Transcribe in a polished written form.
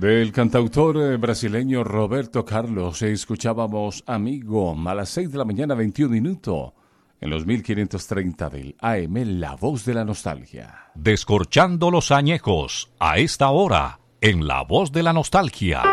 Del cantautor brasileño Roberto Carlos escuchábamos Amigo a las 6 de la mañana 21 minutos en los 1530 del AM La Voz de la Nostalgia. Descorchando los añejos a esta hora en La Voz de la Nostalgia.